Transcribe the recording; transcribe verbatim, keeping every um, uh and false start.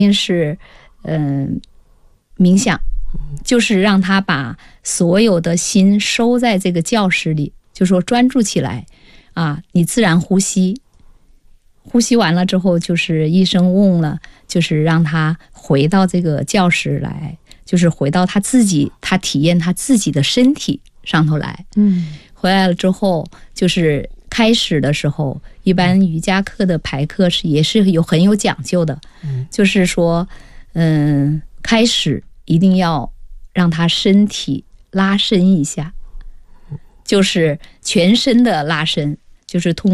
是嗯、呃、冥想，就是让他把所有的心收在这个教室里，就说专注起来啊，你自然呼吸，呼吸完了之后就是一声嗡了，就是让他回到这个教室来，就是回到他自己，他体验他自己的身体上头来。 嗯， 回来了之后就是开始的时候，一般瑜伽课的排课是也是有很有讲究的， 嗯， 就是说嗯，开始一定要让他身体拉伸一下，就是全身的拉伸，就是通